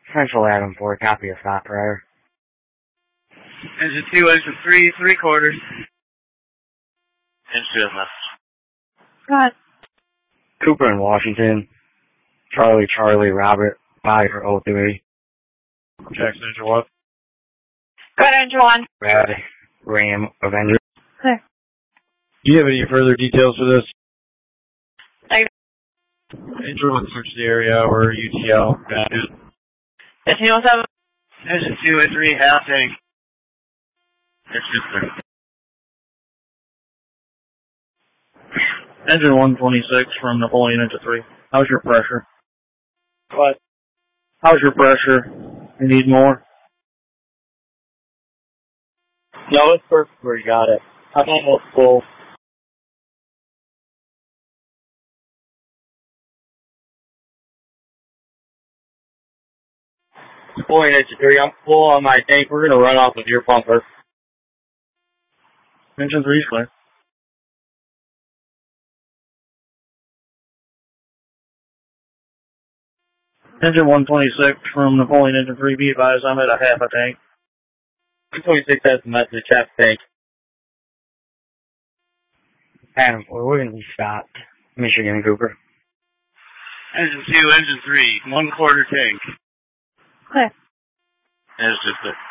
Central Adam 4, copy of stop prior. Engine 2, engine 3, 3/4. Engine 2 is left. Go ahead. Cooper in Washington. Charlie, Robert, 5 for 03. Jackson, engine 1. Go ahead, engine 1. Brad, Ram, Avenger. Clear. Do you have any further details for this? Negative. Engine 1 search the area or UTL. Engine 07. Engine 2 and 3, half tank. Engine 126 from Napoleon into 3. How's your pressure? What? How's your pressure? You need more? No, it's perfect where you got it. I'm almost full. Napoleon into 3, I'm full on my tank. We're going to run off with your pumper. Engine 3 is clear. Engine 126 from Napoleon into 3, be advised I'm at a half a tank. 126 has the message, half tank. Adam 4, we're going to be stopped. Michigan, Cooper. Engine 2, engine 3, 1/4 tank. Clear. Engine 6.